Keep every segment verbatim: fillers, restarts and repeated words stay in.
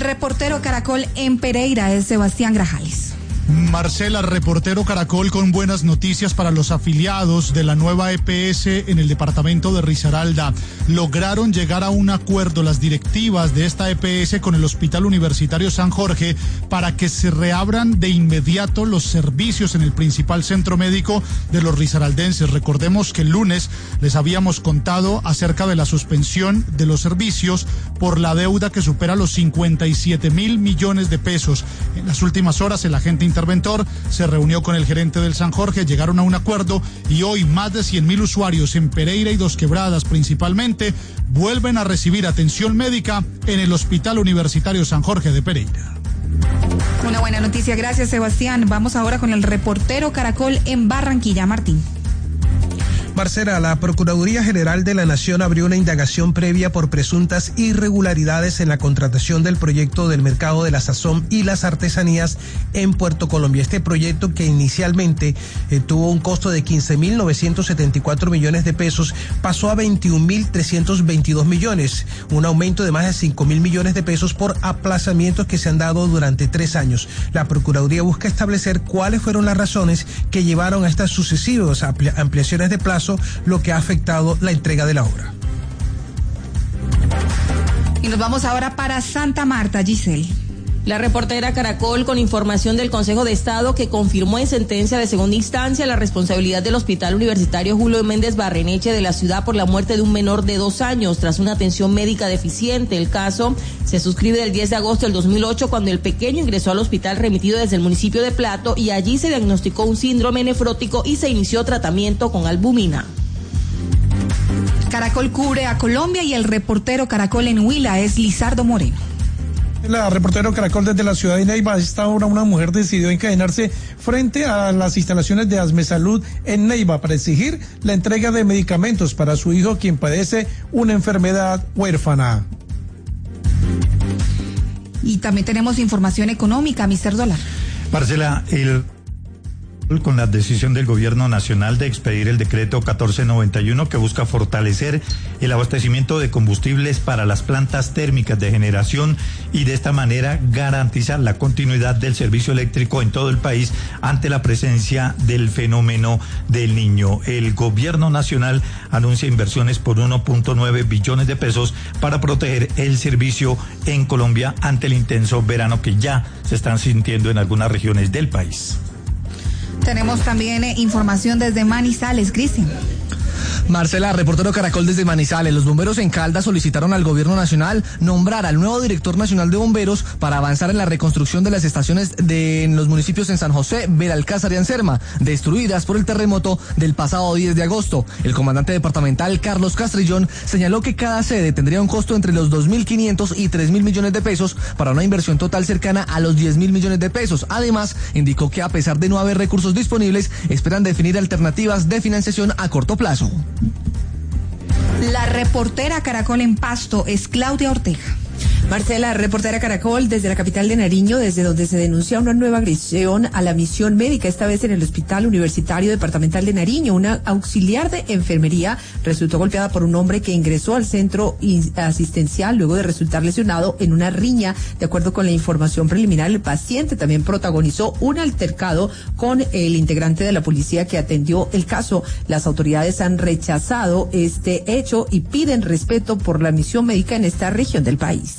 reportero Caracol en Pereira es Sebastián Grajales. Marcela, reportero Caracol con buenas noticias para los afiliados de la nueva E P S en el departamento de Risaralda. Lograron llegar a un acuerdo las directivas de esta E P S con el Hospital Universitario San Jorge para que se reabran de inmediato los servicios en el principal centro médico de los risaraldenses. Recordemos que el lunes les habíamos contado acerca de la suspensión de los servicios por la deuda que supera los cincuenta y siete mil millones de pesos. En las últimas horas el agente interventor se reunió con el gerente del San Jorge, llegaron a un acuerdo y hoy más de cien mil usuarios en Pereira y Dos Quebradas principalmente vuelven a recibir atención médica en el Hospital Universitario San Jorge de Pereira. Una buena noticia, gracias Sebastián. Vamos ahora con el reportero Caracol en Barranquilla, Martín. Marcela, la Procuraduría General de la Nación abrió una indagación previa por presuntas irregularidades en la contratación del proyecto del mercado de la sazón y las artesanías en Puerto Colombia. Este proyecto, que inicialmente eh, tuvo un costo de quince mil novecientos setenta y cuatro millones de pesos, pasó a veintiún mil trescientos veintidós millones, un aumento de más de cinco mil millones de pesos por aplazamientos que se han dado durante tres años. La Procuraduría busca establecer cuáles fueron las razones que llevaron a estas sucesivas ampliaciones de plazo, lo que ha afectado la entrega de la obra. Y nos vamos ahora para Santa Marta, Giselle. La reportera Caracol con información del Consejo de Estado que confirmó en sentencia de segunda instancia la responsabilidad del Hospital Universitario Julio Méndez Barreneche de la ciudad por la muerte de un menor de dos años tras una atención médica deficiente. El caso se suscribe el diez de agosto del dos mil ocho cuando el pequeño ingresó al hospital remitido desde el municipio de Plato y allí se diagnosticó un síndrome nefrótico y se inició tratamiento con albumina. Caracol cubre a Colombia y el reportero Caracol en Huila es Lizardo Moreno. La reportero Caracol desde la ciudad de Neiva. A esta hora una mujer decidió encadenarse frente a las instalaciones de Asmesalud en Neiva para exigir la entrega de medicamentos para su hijo, quien padece una enfermedad huérfana. Y también tenemos información económica, mister Dólar. Marcela, el con la decisión del gobierno nacional de expedir el decreto catorce noventa y uno que busca fortalecer el abastecimiento de combustibles para las plantas térmicas de generación y de esta manera garantizar la continuidad del servicio eléctrico en todo el país ante la presencia del fenómeno del Niño. El gobierno nacional anuncia inversiones por uno punto nueve billones de pesos para proteger el servicio en Colombia ante el intenso verano que ya se están sintiendo en algunas regiones del país. Tenemos también eh, información desde Manizales, Cristian. Marcela, reportero Caracol desde Manizales. Los bomberos en Caldas solicitaron al gobierno nacional nombrar al nuevo director nacional de bomberos para avanzar en la reconstrucción de las estaciones de en los municipios en San José, Belalcázar y Anserma, destruidas por el terremoto del pasado diez de agosto. El comandante departamental Carlos Castrillón señaló que cada sede tendría un costo entre los dos mil quinientos y tres mil millones de pesos para una inversión total cercana a los diez mil millones de pesos. Además, indicó que a pesar de no haber recursos disponibles, esperan definir alternativas de financiación a corto plazo. La reportera Caracol en Pasto es Claudia Ortega. Marcela, reportera Caracol desde la capital de Nariño, desde donde se denuncia una nueva agresión a la misión médica, esta vez en el Hospital Universitario Departamental de Nariño. Una auxiliar de enfermería resultó golpeada por un hombre que ingresó al centro asistencial luego de resultar lesionado en una riña. De acuerdo con la información preliminar, el paciente también protagonizó un altercado con el integrante de la policía que atendió el caso. Las autoridades han rechazado este hecho y piden respeto por la misión médica en esta región del país.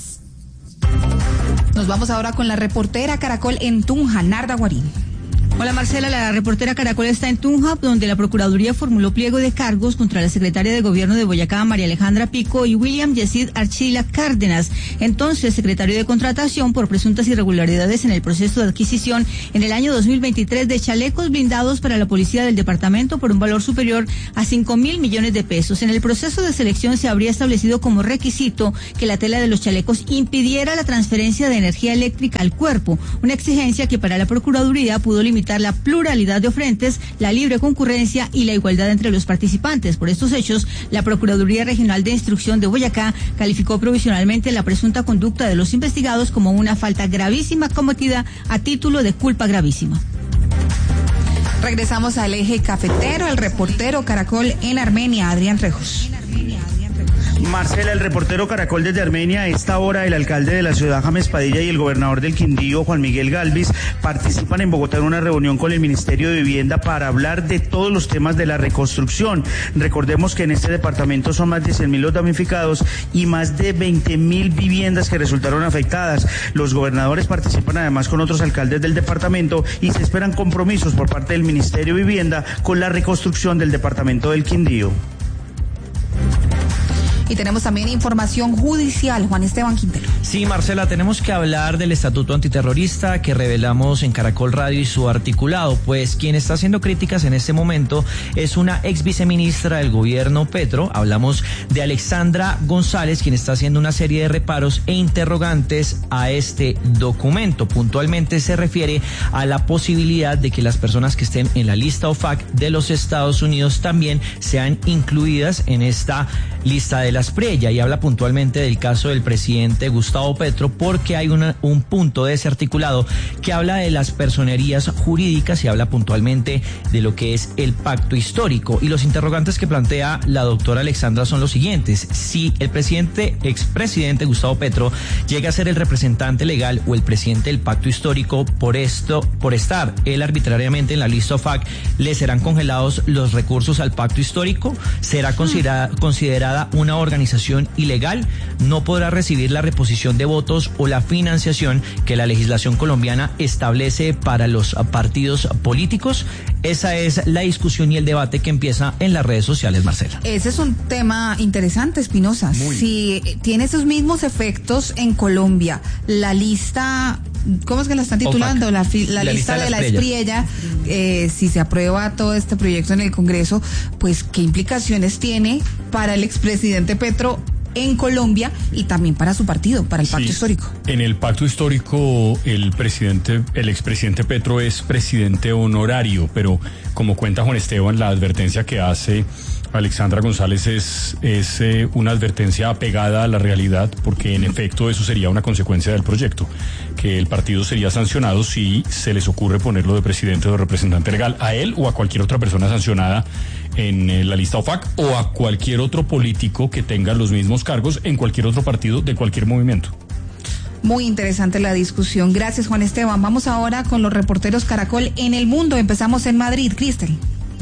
Nos vamos ahora con la reportera Caracol en Tunja, Narda Guarín. Hola Marcela, la reportera Caracol está en Tunja, donde la Procuraduría formuló pliego de cargos contra la secretaria de Gobierno de Boyacá, María Alejandra Pico, y William Yesid Archila Cárdenas, entonces secretario de Contratación, por presuntas irregularidades en el proceso de adquisición en el año dos mil veintitrés de chalecos blindados para la policía del departamento por un valor superior a cinco mil millones de pesos. En el proceso de selección se habría establecido como requisito que la tela de los chalecos impidiera la transferencia de energía eléctrica al cuerpo, una exigencia que para la Procuraduría pudo limitar la pluralidad de oferentes, la libre concurrencia y la igualdad entre los participantes. Por estos hechos, la Procuraduría Regional de Instrucción de Boyacá calificó provisionalmente la presunta conducta de los investigados como una falta gravísima cometida a título de culpa gravísima. Regresamos al eje cafetero, el reportero Caracol en Armenia, Adrián Rejos. Marcela, el reportero Caracol desde Armenia. A esta hora el alcalde de la ciudad, James Padilla, y el gobernador del Quindío, Juan Miguel Galvis, participan en Bogotá en una reunión con el Ministerio de Vivienda para hablar de todos los temas de la reconstrucción. Recordemos que en este departamento son más de cien mil los damnificados y más de veinte mil viviendas que resultaron afectadas. Los gobernadores participan además con otros alcaldes del departamento y se esperan compromisos por parte del Ministerio de Vivienda con la reconstrucción del departamento del Quindío. Y tenemos también información judicial, Juan Esteban Quintero. Sí, Marcela, tenemos que hablar del estatuto antiterrorista que revelamos en Caracol Radio y su articulado, pues quien está haciendo críticas en este momento es una ex viceministra del gobierno Petro. Hablamos de Alexandra González, quien está haciendo una serie de reparos e interrogantes a este documento. Puntualmente se refiere a la posibilidad de que las personas que estén en la lista O F A C de los Estados Unidos también sean incluidas en esta lista de la Asprilla, y habla puntualmente del caso del presidente Gustavo Petro, porque hay una, un punto de ese articulado que habla de las personerías jurídicas y habla puntualmente de lo que es el pacto histórico. Y los interrogantes que plantea la doctora Alexandra son los siguientes: si el presidente, expresidente Gustavo Petro, llega a ser el representante legal o el presidente del pacto histórico, por esto, por estar él arbitrariamente en la lista O F A C, ¿le serán congelados los recursos al pacto histórico? ¿Será considerada, considerada una organización ilegal? ¿No podrá recibir la reposición de votos o la financiación que la legislación colombiana establece para los partidos políticos? Esa es la discusión y el debate que empieza en las redes sociales, Marcela. Ese es un tema interesante, Espinosa. Si tiene esos mismos efectos en Colombia, la lista... ¿Cómo es que la están titulando? La, la, la lista, lista de, de la Espriella, eh, si se aprueba todo este proyecto en el Congreso, pues qué implicaciones tiene para el expresidente Petro en Colombia y también para su partido, para el pacto sí, histórico. En el pacto histórico, el presidente, el expresidente Petro es presidente honorario, pero como cuenta Juan Esteban, la advertencia que hace Alexandra González es, es eh, una advertencia apegada a la realidad, porque en efecto eso sería una consecuencia del proyecto, que el partido sería sancionado si se les ocurre ponerlo de presidente o de representante legal, a él o a cualquier otra persona sancionada en eh, la lista O F A C, o a cualquier otro político que tenga los mismos cargos en cualquier otro partido de cualquier movimiento. Muy interesante la discusión. Gracias, Juan Esteban. Vamos ahora con los reporteros Caracol en el mundo. Empezamos en Madrid. Cristel.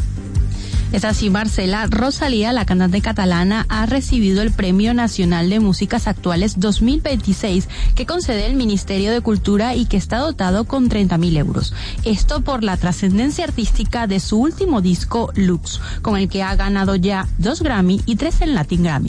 Es así, Marcela. Rosalía, la cantante catalana, ha recibido el Premio Nacional de Músicas Actuales dos mil veintiséis que concede el Ministerio de Cultura y que está dotado con treinta mil euros. Esto por la trascendencia artística de su último disco, Lux, con el que ha ganado ya dos Grammy y tres en Latin Grammy.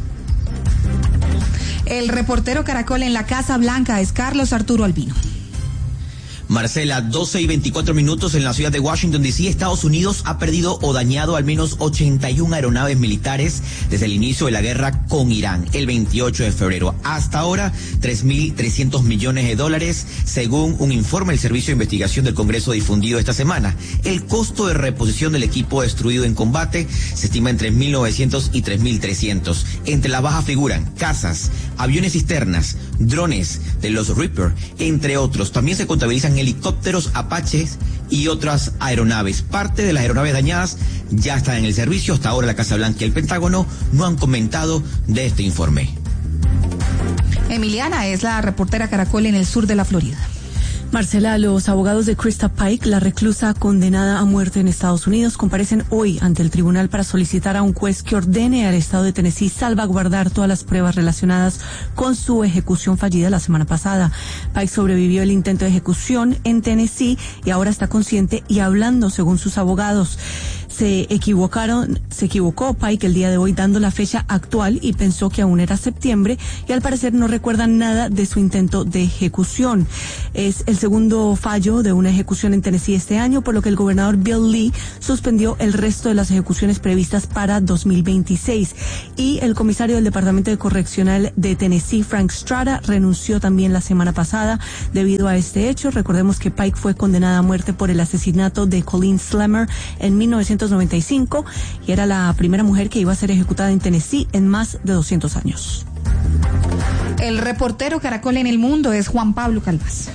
El reportero Caracol en la Casa Blanca es Carlos Arturo Albino. Marcela, doce y veinticuatro minutos en la ciudad de Washington, D C, Estados Unidos ha perdido o dañado al menos ochenta y una aeronaves militares desde el inicio de la guerra con Irán, el veintiocho de febrero. Hasta ahora, tres mil trescientos millones de dólares, según un informe del Servicio de Investigación del Congreso difundido esta semana. El costo de reposición del equipo destruido en combate se estima en tres mil novecientos y tres mil trescientos. Entre las bajas figuran casas, aviones cisternas, drones de los Reaper, entre otros. También se contabilizan helicópteros Apaches y otras aeronaves. Parte de las aeronaves dañadas ya están en el servicio. Hasta ahora la Casa Blanca y el Pentágono no han comentado de este informe. Emiliana es la reportera Caracol en el sur de la Florida. Marcela, los abogados de Krista Pike, la reclusa condenada a muerte en Estados Unidos, comparecen hoy ante el tribunal para solicitar a un juez que ordene al estado de Tennessee salvaguardar todas las pruebas relacionadas con su ejecución fallida la semana pasada. Pike sobrevivió el intento de ejecución en Tennessee y ahora está consciente y hablando, según sus abogados. Se equivocaron, se equivocó Pike el día de hoy dando la fecha actual y pensó que aún era septiembre y al parecer no recuerda nada de su intento de ejecución. Es el segundo fallo de una ejecución en Tennessee este año, por lo que el gobernador Bill Lee suspendió el resto de las ejecuciones previstas para dos mil veintiséis. Y el comisario del Departamento de Correccional de Tennessee, Frank Strada, renunció también la semana pasada debido a este hecho. Recordemos que Pike fue condenada a muerte por el asesinato de Colleen Slammer en mil novecientos noventa y cinco y era la primera mujer que iba a ser ejecutada en Tennessee en más de doscientos años. El reportero Caracol en el mundo es Juan Pablo Calvás.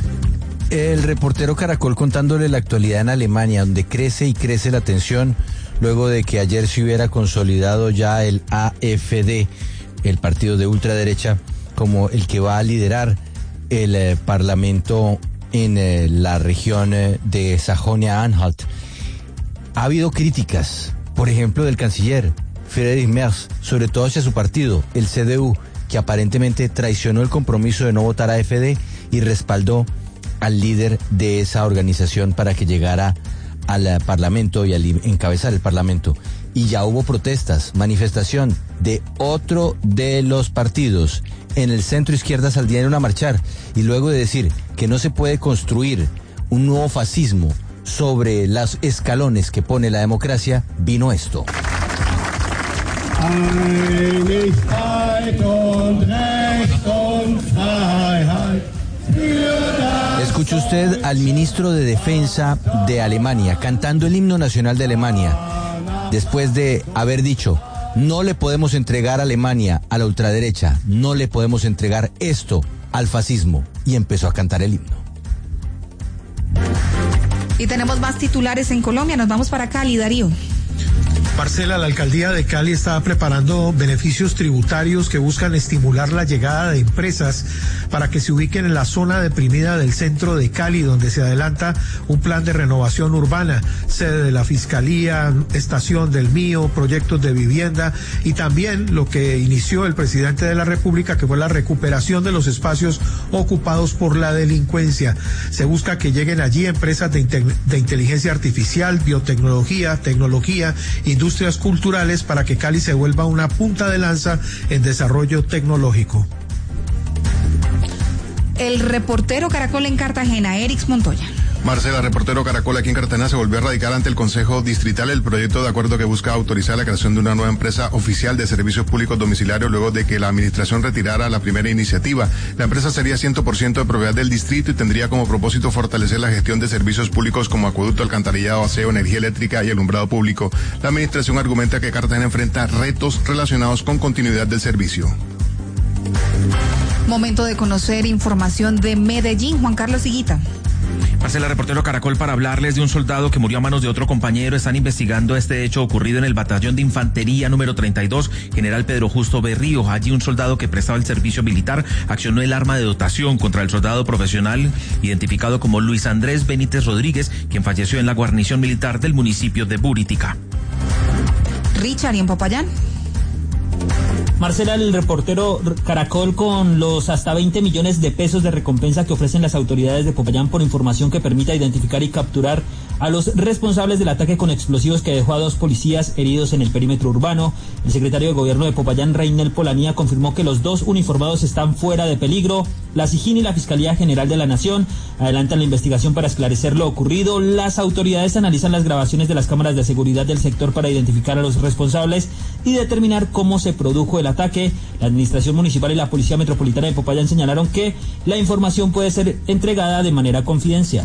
El reportero Caracol contándole la actualidad en Alemania, donde crece y crece la tensión luego de que ayer se hubiera consolidado ya el A F D, el partido de ultraderecha, como el que va a liderar el eh, parlamento en eh, la región eh, de Sajonia-Anhalt. Ha habido críticas, por ejemplo, del canciller Friedrich Merz, sobre todo hacia su partido, el C D U, que aparentemente traicionó el compromiso de no votar a A F D y respaldó al líder de esa organización para que llegara al Parlamento y al encabezar el Parlamento. Y ya hubo protestas, manifestación de otro de los partidos. En el centro izquierda saldrían a marchar, y luego de decir que no se puede construir un nuevo fascismo sobre los escalones que pone la democracia, vino esto. Escuche usted al ministro de Defensa de Alemania cantando el himno nacional de Alemania, después de haber dicho: no le podemos entregar a Alemania a la ultraderecha, no le podemos entregar esto al fascismo, y empezó a cantar el himno. Y tenemos más titulares en Colombia, nos vamos para Cali, Darío. Marcela, la alcaldía de Cali está preparando beneficios tributarios que buscan estimular la llegada de empresas para que se ubiquen en la zona deprimida del centro de Cali, donde se adelanta un plan de renovación urbana, sede de la Fiscalía, estación del Mío, proyectos de vivienda y también lo que inició el presidente de la República, que fue la recuperación de los espacios ocupados por la delincuencia. Se busca que lleguen allí empresas de, de inteligencia artificial, biotecnología, tecnología, industria industrias culturales para que Cali se vuelva una punta de lanza en desarrollo tecnológico. El reportero Caracol en Cartagena, Erix Montoya. Marcela, reportero Caracol, aquí en Cartagena se volvió a radicar ante el Consejo Distrital el proyecto de acuerdo que busca autorizar la creación de una nueva empresa oficial de servicios públicos domiciliarios luego de que la administración retirara la primera iniciativa. La empresa sería cien por ciento de propiedad del distrito y tendría como propósito fortalecer la gestión de servicios públicos como acueducto, alcantarillado, aseo, energía eléctrica y alumbrado público. La administración argumenta que Cartagena enfrenta retos relacionados con continuidad del servicio. Momento de conocer información de Medellín, Juan Carlos Higuita. Marcela, reportero Caracol, para hablarles de un soldado que murió a manos de otro compañero. Están investigando este hecho ocurrido en el batallón de infantería número treinta y dos, General Pedro Justo Berrío. Allí un soldado que prestaba el servicio militar accionó el arma de dotación contra el soldado profesional identificado como Luis Andrés Benítez Rodríguez, quien falleció en la guarnición militar del municipio de Buritica. Richard, ¿y en Popayán? Marcela, el reportero Caracol, con los hasta veinte millones de pesos de recompensa que ofrecen las autoridades de Popayán por información que permita identificar y capturar a los responsables del ataque con explosivos que dejó a dos policías heridos en el perímetro urbano. El secretario de Gobierno de Popayán, Reinel Polanía, confirmó que los dos uniformados están fuera de peligro. La SIJIN y la Fiscalía General de la Nación adelantan la investigación para esclarecer lo ocurrido. Las autoridades analizan las grabaciones de las cámaras de seguridad del sector para identificar a los responsables y determinar cómo se produjo el ataque. La Administración Municipal y la Policía Metropolitana de Popayán señalaron que la información puede ser entregada de manera confidencial.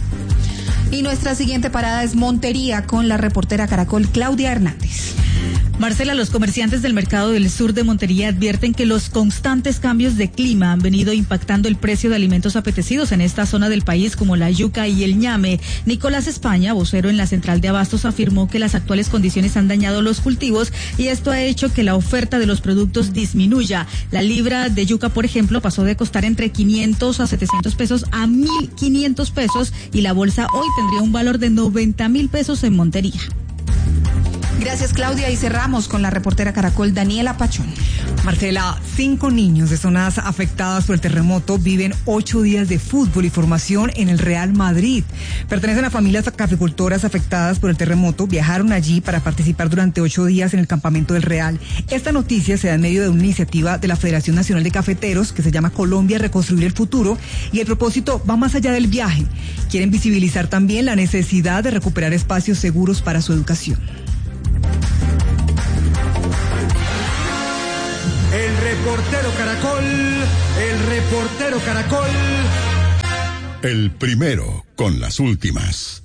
Y nuestra siguiente parada es Montería con la reportera Caracol Claudia Hernández. Marcela, los comerciantes del mercado del sur de Montería advierten que los constantes cambios de clima han venido impactando el precio de alimentos apetecidos en esta zona del país como la yuca y el ñame. Nicolás España, vocero en la central de abastos, afirmó que las actuales condiciones han dañado los cultivos y esto ha hecho que la oferta de los productos disminuya. La libra de yuca, por ejemplo, pasó de costar entre quinientos a setecientos pesos a mil quinientos pesos y la bolsa hoy tendría un valor de noventa mil pesos en Montería. Gracias, Claudia, y cerramos con la reportera Caracol Daniela Pachón. Marcela, cinco niños de zonas afectadas por el terremoto viven ocho días de fútbol y formación en el Real Madrid. Pertenecen a familias caficultoras afectadas por el terremoto, viajaron allí para participar durante ocho días en el campamento del Real. Esta noticia se da en medio de una iniciativa de la Federación Nacional de Cafeteros que se llama Colombia Reconstruir el Futuro, y el propósito va más allá del viaje. Quieren visibilizar también la necesidad de recuperar espacios seguros para su educación. El reportero Caracol, el reportero Caracol. El primero con las últimas.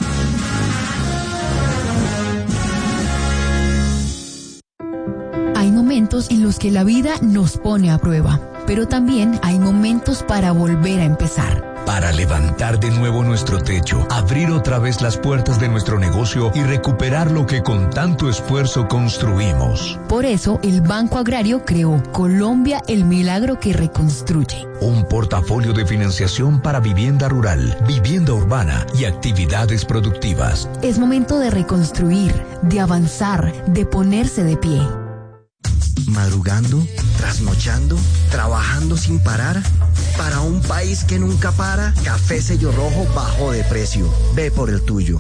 Hay momentos en los que la vida nos pone a prueba, pero también hay momentos para volver a empezar. para levantar de nuevo nuestro techo, abrir otra vez las puertas de nuestro negocio y recuperar lo que con tanto esfuerzo construimos. Por eso, el Banco Agrario creó Colombia, el milagro que reconstruye. Un portafolio de financiación para vivienda rural, vivienda urbana y actividades productivas. Es momento de reconstruir, de avanzar, de ponerse de pie. Madrugando, trasnochando, trabajando sin parar. Para un país que nunca para, Café Sello Rojo bajó de precio. Ve por el tuyo.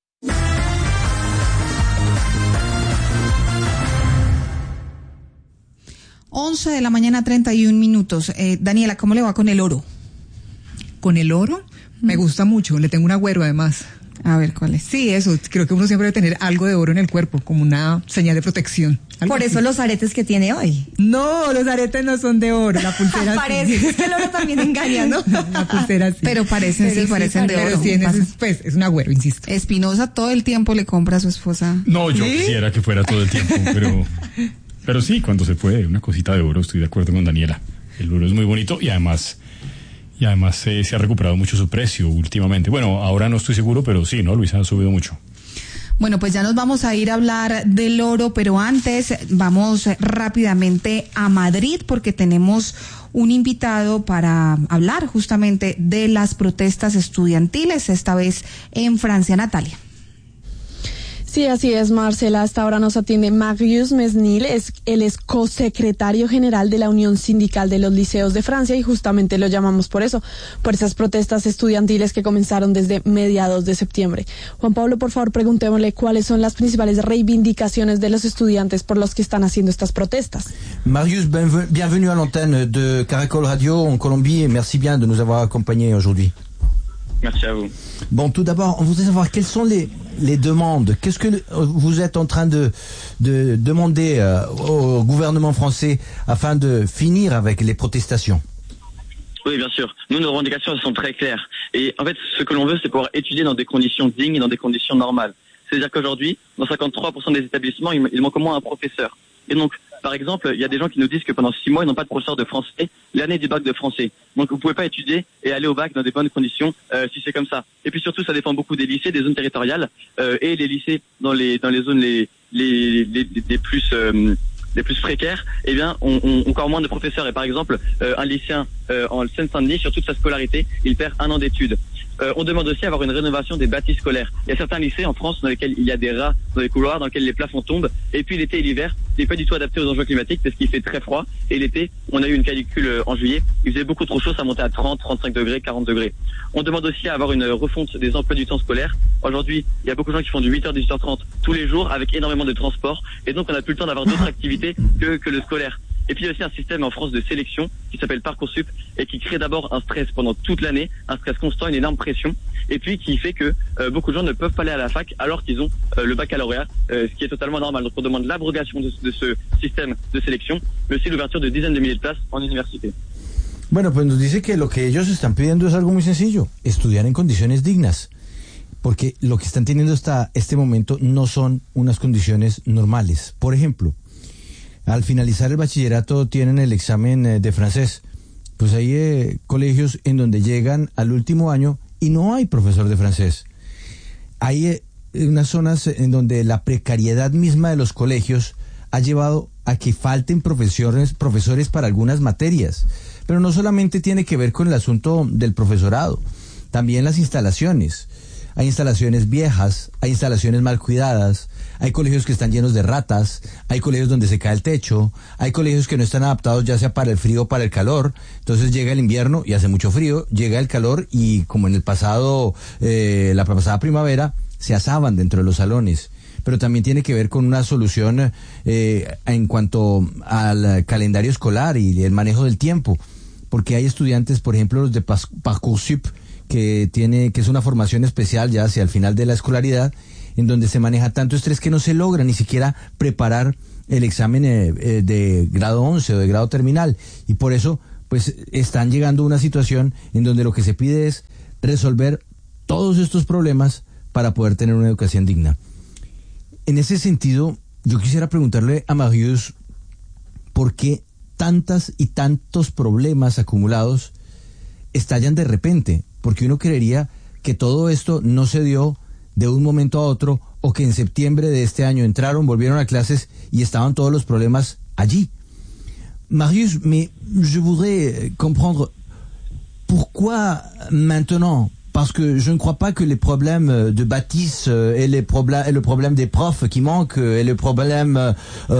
once de la mañana, treinta y un minutos. Eh, Daniela, ¿cómo le va con el oro? ¿Con el oro? Me gusta mucho, le tengo un agüero además. A ver, ¿cuál es? Sí, eso, creo que uno siempre debe tener algo de oro en el cuerpo, como una señal de protección. Por eso así. Los aretes que tiene hoy. No, los aretes no son de oro, la pulsera Parece, sí. es que el oro también engaña, ¿no? La pulsera sí. Pero parecen, Pero sí, parecen de pero oro. Sí, es, pues, es un agüero, insisto. Espinosa todo el tiempo le compra a su esposa. No, yo ¿Sí? quisiera que fuera todo el tiempo, pero, pero sí, cuando se puede, una cosita de oro, estoy de acuerdo con Daniela. El oro es muy bonito y además... Y además eh, se ha recuperado mucho su precio últimamente. Bueno, ahora no estoy seguro, pero sí, ¿no, Luisa? Ha subido mucho. Bueno, pues ya nos vamos a ir a hablar del oro, pero antes vamos rápidamente a Madrid porque tenemos un invitado para hablar justamente de las protestas estudiantiles, esta vez en Francia. Natalia. Sí, así es, Marcela. Hasta ahora nos atiende Marius Mesnil, es, él es cosecretario general de la Unión Sindical de los Liceos de Francia y justamente lo llamamos por eso, por esas protestas estudiantiles que comenzaron desde mediados de septiembre. Juan Pablo, por favor, preguntémosle cuáles son las principales reivindicaciones de los estudiantes por los que están haciendo estas protestas. Marius, bienvenue à l'antenne de Caracol Radio en Colombie et merci bien de nous avoir accompagnés aujourd'hui. Merci à vous. Bon, tout d'abord, on voudrait savoir quelles sont les, les demandes. Qu'est-ce que vous êtes en train de, de demander euh, au gouvernement français afin de finir avec les protestations? Oui, bien sûr. Nous, nos revendications elles sont très claires. Et en fait, ce que l'on veut, c'est pouvoir étudier dans des conditions dignes et dans des conditions normales. C'est-à-dire qu'aujourd'hui, dans cinquante-trois pour cent des établissements, il, il manque au moins un professeur. Et donc, par exemple, il y a des gens qui nous disent que pendant six mois, ils n'ont pas de professeur de français l'année du bac de français. Donc, vous pouvez pas étudier et aller au bac dans des bonnes conditions euh, si c'est comme ça. Et puis surtout, ça dépend beaucoup des lycées, des zones territoriales euh, et les lycées dans les dans les zones les les les, les plus euh, les plus précaires. Eh bien, on, on encore moins de professeurs. Et par exemple, euh, un lycéen euh, en Seine-Saint-Denis, sur toute sa scolarité, il perd un an d'études. Euh, on demande aussi à avoir une rénovation des bâtis scolaires. Il y a certains lycées en France dans lesquels il y a des rats dans les couloirs, dans lesquels les plafonds tombent. Et puis l'été et l'hiver, c'est pas du tout adapté aux enjeux climatiques parce qu'il fait très froid. Et l'été, on a eu une canicule en juillet. Il faisait beaucoup trop chaud, ça montait à trente, trente-cinq degrés, quarante degrés. On demande aussi à avoir une refonte des emplois du temps scolaire. Aujourd'hui, il y a beaucoup de gens qui font du huit heures, dix-huit heures trente tous les jours avec énormément de transport. Et donc, on n'a plus le temps d'avoir d'autres activités que, que le scolaire. Et puis il y a aussi un système en France de sélection qui s'appelle Parcoursup et qui crée d'abord un stress pendant toute l'année, un stress constant, une énorme pression, et puis qui fait que euh, beaucoup de gens ne peuvent pas aller à la fac alors qu'ils ont euh, le baccalauréat, euh, ce qui est totalement normal. Donc on demande l'abrogation de, de ce système de sélection, mais aussi l'ouverture de dizaines de milliers de places en université. Bueno, pues nos dice que lo que ellos están pidiendo es algo muy sencillo, estudiar en condiciones dignas, porque lo que están teniendo hasta este momento no son unas condiciones normales. Por ejemplo, al finalizar el bachillerato tienen el examen eh, de francés. Pues hay eh, colegios en donde llegan al último año y no hay profesor de francés. Hay eh, unas zonas en donde la precariedad misma de los colegios ha llevado a que falten profesores, profesores para algunas materias. Pero no solamente tiene que ver con el asunto del profesorado, también las instalaciones. Hay instalaciones viejas, hay instalaciones mal cuidadas, hay colegios que están llenos de ratas, hay colegios donde se cae el techo, hay colegios que no están adaptados ya sea para el frío o para el calor. Entonces llega el invierno y hace mucho frío, llega el calor y como en el pasado, eh, la pasada primavera, se asaban dentro de los salones. Pero también tiene que ver con una solución eh, en cuanto al calendario escolar y el manejo del tiempo. Porque hay estudiantes, por ejemplo, los de Parcoursup, que tiene, que es una formación especial ya hacia el final de la escolaridad, en donde se maneja tanto estrés que no se logra ni siquiera preparar el examen eh, eh, de grado once o de grado terminal. Y por eso, pues, están llegando a una situación en donde lo que se pide es resolver todos estos problemas para poder tener una educación digna. En ese sentido, yo quisiera preguntarle a Marius, ¿por qué tantas y tantos problemas acumulados estallan de repente, porque uno creería que todo esto no se dio de un momento a otro, o que en septiembre de este año entraron, volvieron a clases y estaban todos los problemas allí. Marius, mais je voudrais comprendre pourquoi maintenant? Parce que je ne crois pas que les problèmes de bâtisse et, les problèmes, et le problème des profs qui manquent et le problème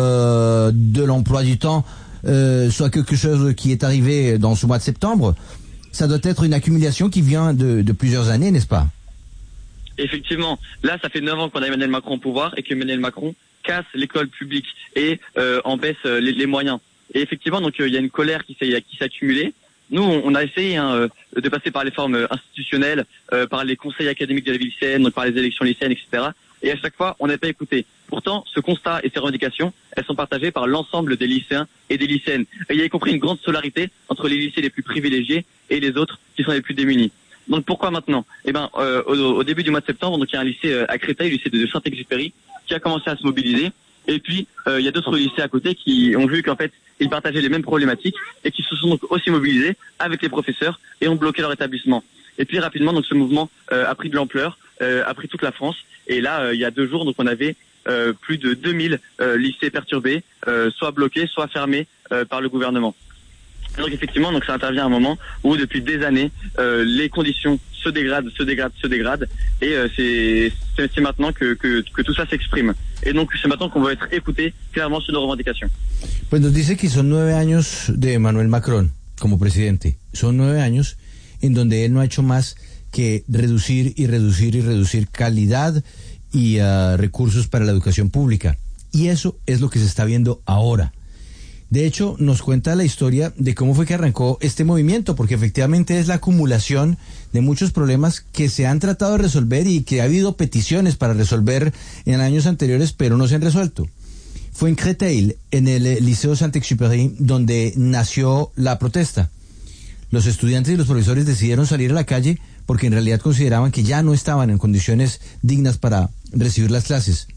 euh, de l'emploi du temps euh, soit quelque chose qui est arrivé dans ce mois de septembre. Ça doit être une accumulation qui vient de, de plusieurs années, n'est-ce pas? Effectivement. Là, ça fait neuf ans qu'on a Emmanuel Macron au pouvoir et qu'Emmanuel Macron casse l'école publique et euh, en baisse euh, les, les moyens. Et effectivement, donc il euh, y a une colère qui s'est qui s'est accumulée. Nous, on a essayé hein, de passer par les formes institutionnelles, euh, par les conseils académiques de la vie lycéenne, donc par les élections lycéennes, et cetera. Et à chaque fois, on n'a pas écouté. Pourtant, ce constat et ces revendications, elles sont partagées par l'ensemble des lycéens et des lycéennes. Et il y a y compris une grande solidarité entre les lycées les plus privilégiés et les autres qui sont les plus démunis. Donc pourquoi maintenant? Eh ben, euh, au, au début du mois de septembre, donc il y a un lycée euh, à Créteil, le lycée de Saint-Exupéry, qui a commencé à se mobiliser. Et puis, euh, il y a d'autres lycées à côté qui ont vu qu'en fait, ils partageaient les mêmes problématiques et qui se sont donc aussi mobilisés avec les professeurs et ont bloqué leur établissement. Et puis rapidement, donc ce mouvement euh, a pris de l'ampleur, euh, a pris toute la France. Et là, euh, il y a deux jours, donc on avait euh, plus de deux mille euh, lycées perturbés, euh, soit bloqués, soit fermés euh, par le gouvernement. Donc effectivement, donc ça intervient à un moment où depuis des années, euh, les conditions se dégradent, se dégradent, se dégradent, et euh, c'est, c'est c'est maintenant que, que que tout ça s'exprime. Et donc c'est maintenant qu'on va être écouté clairement sur nos revendications. Pues nos dice que son nueve años de Emmanuel Macron como presidente. Son nueve años en donde él no ha hecho más que reducir y reducir y reducir calidad y uh, recursos para la educación pública. Y eso es lo que se está viendo ahora. De hecho, nos cuenta la historia de cómo fue que arrancó este movimiento, porque efectivamente es la acumulación de muchos problemas que se han tratado de resolver y que ha habido peticiones para resolver en años anteriores, pero no se han resuelto. Fue en Créteil, en el Liceo Saint-Exupéry, donde nació la protesta. Los estudiantes y los profesores decidieron salir a la calle porque en realidad consideraban que ya no estaban en condiciones dignas para recibir las clases.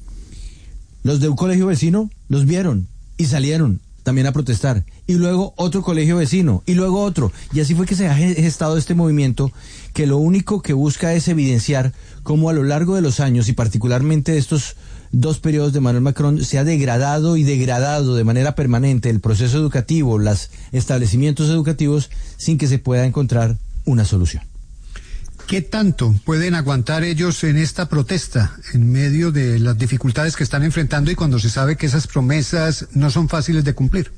Los de un colegio vecino los vieron y salieron también a protestar, y luego otro colegio vecino, y luego otro, y así fue que se ha gestado este movimiento que lo único que busca es evidenciar cómo a lo largo de los años, y particularmente de estos dos periodos de Emmanuel Macron, se ha degradado y degradado de manera permanente el proceso educativo, los establecimientos educativos, sin que se pueda encontrar una solución. ¿Qué tanto pueden aguantar ellos en esta protesta, en medio de las dificultades que están enfrentando y cuando se sabe que esas promesas no son fáciles de cumplir?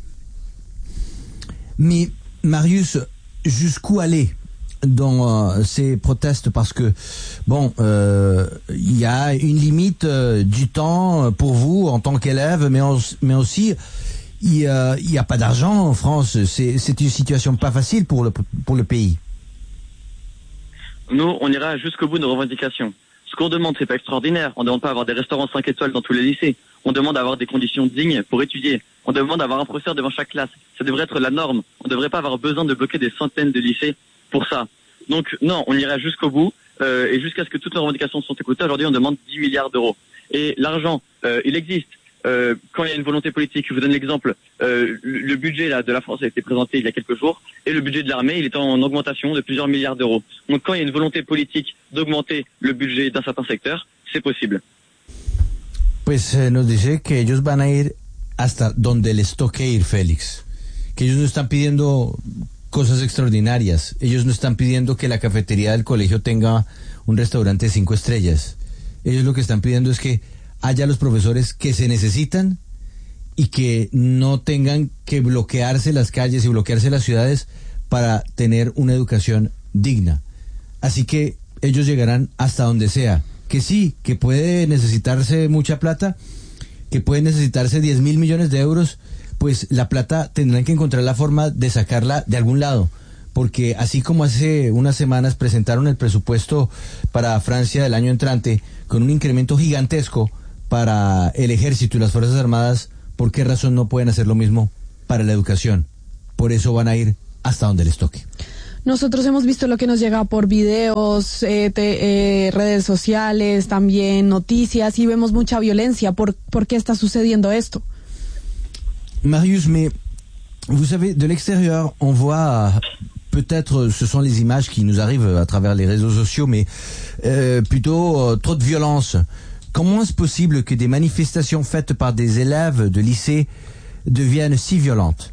Mais, Marius, jusqu'où aller dans euh, ces protestes? Parce que, bon, il euh, y a une limite euh, du temps pour vous en tant qu'élève, mais, on, mais aussi, il n'y a, a pas d'argent en France. C'est, c'est une situation pas facile pour le, pour le pays. Nous, on ira jusqu'au bout de nos revendications. Ce qu'on demande, c'est pas extraordinaire. On demande pas avoir des restaurants cinq étoiles dans tous les lycées. On demande d'avoir des conditions dignes pour étudier. On demande d'avoir un professeur devant chaque classe. Ça devrait être la norme. On ne devrait pas avoir besoin de bloquer des centaines de lycées pour ça. Donc non, on ira jusqu'au bout euh, et jusqu'à ce que toutes nos revendications sont écoutées. Aujourd'hui, on demande dix milliards d'euros. Et l'argent, euh, il existe. Euh, quand il y a une volonté politique, je vous donne l'exemple, euh, le, le budget là, de la France a été présenté il y a quelques jours, et le budget de l'armée, il est en augmentation de plusieurs milliards d'euros. Donc quand il y a une volonté politique d'augmenter le budget d'un certain secteur, c'est possible. Pues eh, nos dice que ellos van a ir hasta donde les toque ir, Félix. Que ellos no están pidiendo cosas extraordinarias. Ellos no están pidiendo que la cafetería del colegio tenga un restaurante de cinco estrellas. Ellos lo que están pidiendo es que haya los profesores que se necesitan y que no tengan que bloquearse las calles y bloquearse las ciudades para tener una educación digna. Así que ellos llegarán hasta donde sea. Que sí, que puede necesitarse mucha plata, que puede necesitarse diez mil millones de euros, pues la plata tendrán que encontrar la forma de sacarla de algún lado. Porque así como hace unas semanas presentaron el presupuesto para Francia del año entrante con un incremento gigantesco para el ejército y las Fuerzas Armadas, ¿por qué razón no pueden hacer lo mismo para la educación? Por eso van a ir hasta donde les toque. Nosotros hemos visto lo que nos llega por videos, eh, te, eh, redes sociales, también noticias, y vemos mucha violencia. ¿Por, por qué está sucediendo esto? Marius, mais vous savez, de l'extérieur, on voit peut-être ce sont les images qui nous arrivent à travers les réseaux sociaux, mais euh, plutôt euh, trop de violence. Comment est-ce possible que des manifestations faites par des élèves de lycée deviennent si violentes?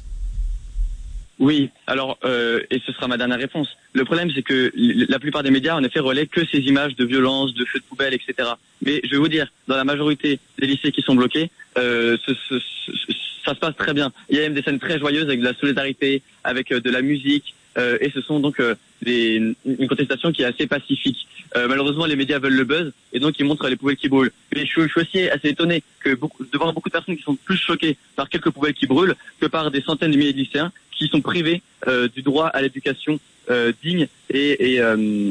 Oui, alors, euh, et ce sera ma dernière réponse. Le problème, c'est que la plupart des médias, en effet, relaient que ces images de violence, de feux de poubelle, et cetera. Mais je vais vous dire, dans la majorité des lycées qui sont bloqués, euh, ce, ce, ce, ça se passe très bien. Il y a même des scènes très joyeuses avec de la solidarité, avec euh, de la musique, euh, et ce sont donc euh, des, une contestation qui est assez pacifique. Euh, malheureusement, les médias veulent le buzz, et donc ils montrent les poubelles qui brûlent. Mais je, je suis aussi assez étonné que beaucoup, de voir beaucoup de personnes qui sont plus choquées par quelques poubelles qui brûlent que par des centaines de milliers de lycéens qui sont privés euh, du droit à l'éducation euh, digne et, et, euh,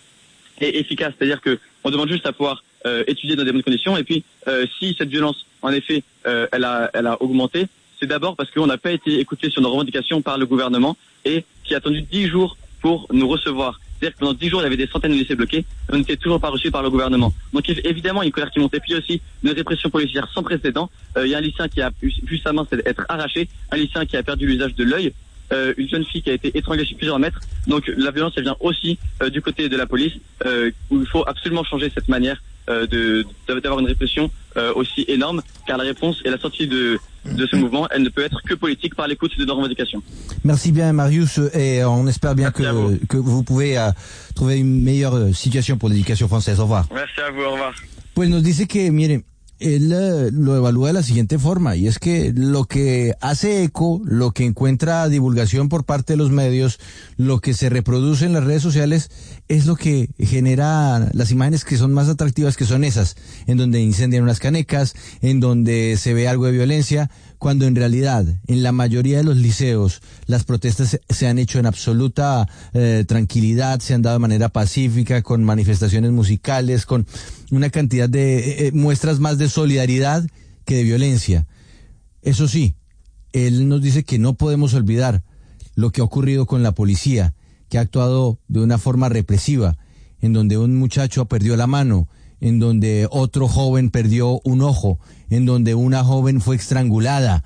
et efficace. C'est-à-dire que on demande juste à pouvoir euh, étudier dans des bonnes conditions. Et puis, euh, si cette violence, en effet, euh, elle a, elle a augmenté, c'est d'abord parce qu'on n'a pas été écouté sur nos revendications par le gouvernement et qui a attendu dix jours pour nous recevoir. C'est-à-dire que pendant dix jours, il y avait des centaines de lycées bloqués, et on n'était toujours pas reçus par le gouvernement. Donc évidemment, il y a une colère qui monte. Et puis aussi, une répression policière sans précédent. Euh, il y a un lycéen qui a pu, vu sa main être arrachée, un lycéen qui a perdu l'usage de l'œil, euh, une jeune fille qui a été étranglée sur plusieurs mètres. Donc la violence, elle vient aussi euh, du côté de la police, euh, où il faut absolument changer cette manière euh, de d'avoir une répression euh, aussi énorme, car la réponse et la sortie de de ce mouvement, elle ne peut être que politique par l'écoute de nos revendications. Merci bien Marius, et on espère bien que vous. que vous pouvez uh, trouver une meilleure situation pour l'éducation française. Au revoir. Merci a vous, au revoir. Pues nos dice que, miren, él uh, lo evalúa de la siguiente forma, y es que lo que hace eco, lo que encuentra divulgación por parte de los medios, lo que se reproduce en las redes sociales, es lo que genera las imágenes que son más atractivas, que son esas, en donde incendian unas canecas, en donde se ve algo de violencia, cuando en realidad, en la mayoría de los liceos, las protestas se, se han hecho en absoluta eh, tranquilidad, se han dado de manera pacífica, con manifestaciones musicales, con una cantidad de eh, muestras más de solidaridad que de violencia. Eso sí, él nos dice que no podemos olvidar lo que ha ocurrido con la policía, que ha actuado de una forma represiva, en donde un muchacho perdió la mano, en donde otro joven perdió un ojo, en donde una joven fue estrangulada.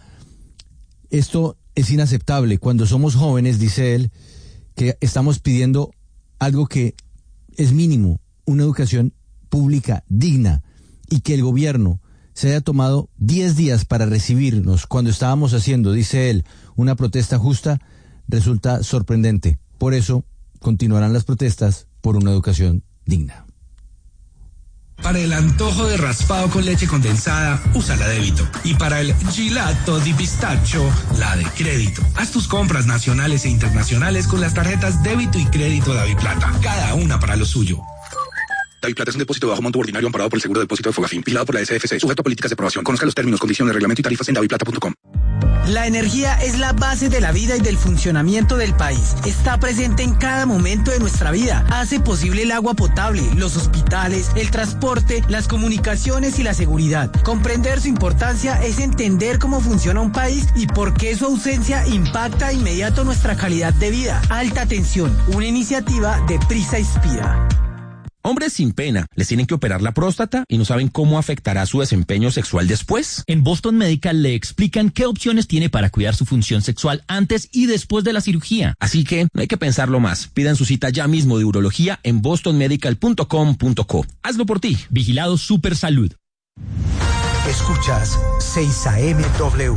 Esto es inaceptable. Cuando somos jóvenes, dice él, que estamos pidiendo algo que es mínimo, una educación pública digna, y que el gobierno se haya tomado diez días para recibirnos cuando estábamos haciendo, dice él, una protesta justa, resulta sorprendente. Por eso continuarán las protestas por una educación digna. Para el antojo de raspado con leche condensada, usa la débito. Y para el gelato di pistacho, la de crédito. Haz tus compras nacionales e internacionales con las tarjetas débito y crédito DaviPlata. Cada una para lo suyo. DaviPlata es un depósito de bajo monto ordinario amparado por el seguro de depósito de Fogafín, vigilado por la S F C, sujeto a políticas de aprobación. Conozca los términos, condiciones, reglamento y tarifas en daviplata punto com. La energía es la base de la vida y del funcionamiento del país. Está presente en cada momento de nuestra vida. Hace posible el agua potable, los hospitales, el transporte, las comunicaciones y la seguridad. Comprender su importancia es entender cómo funciona un país y por qué su ausencia impacta de inmediato nuestra calidad de vida. Alta tensión, una iniciativa de Prisa Inspira. Hombres sin pena, les tienen que operar la próstata y no saben cómo afectará su desempeño sexual después. En Boston Medical le explican qué opciones tiene para cuidar su función sexual antes y después de la cirugía. Así que no hay que pensarlo más. Pidan su cita ya mismo de urología en boston medical punto com punto co. Hazlo por ti. Vigilado Super Salud. Escuchas seis A M W.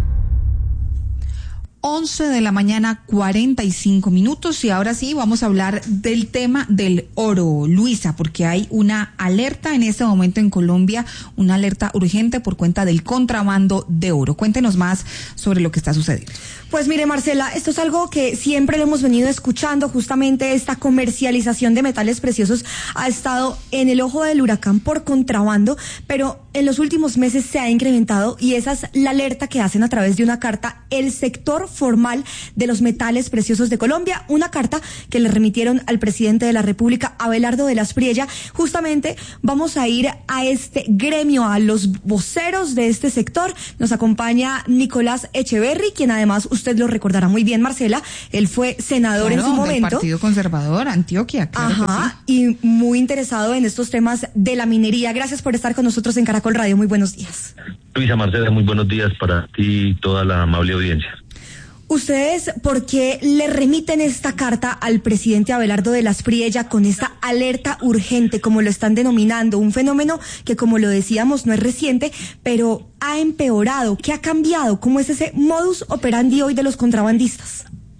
once de la mañana, cuarenta y cinco minutos, y ahora sí vamos a hablar del tema del oro, Luisa, porque hay una alerta en este momento en Colombia, una alerta urgente por cuenta del contrabando de oro. Cuéntenos más sobre lo que está sucediendo. Pues mire, Marcela, esto es algo que siempre lo hemos venido escuchando, justamente esta comercialización de metales preciosos ha estado en el ojo del huracán por contrabando, pero en los últimos meses se ha incrementado y esa es la alerta que hacen a través de una carta el sector formal de los metales preciosos de Colombia, una carta que le remitieron al presidente de la República, Abelardo de la Espriella. Justamente vamos a ir a este gremio, a los voceros de este sector. Nos acompaña Nicolás Echeverry, quien además usted lo recordará muy bien, Marcela, él fue senador claro, en su momento. Del Partido Conservador, Antioquia, claro. Ajá, que sí. Y muy interesado en estos temas de la minería. Gracias por estar con nosotros en Caracol Radio. Muy buenos días. Luisa, Marcela, muy buenos días para ti y toda la amable audiencia. ¿Ustedes por qué le remiten esta carta al presidente Abelardo de la Espriella con esta alerta urgente, como lo están denominando? Un fenómeno que, como lo decíamos, no es reciente, pero ha empeorado. ¿Qué ha cambiado? ¿Cómo es ese modus operandi hoy de los contrabandistas?